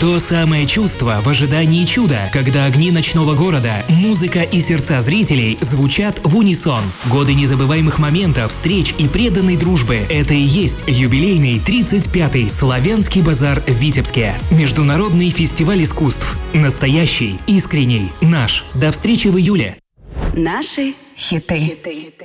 То самое чувство в ожидании чуда, когда огни ночного города, музыка и сердца зрителей звучат в унисон. Годы незабываемых моментов, встреч и преданной дружбы – это и есть юбилейный 35-й Славянский базар в Витебске. Международный фестиваль искусств. Настоящий, искренний, наш. До встречи в июле. Наши хиты.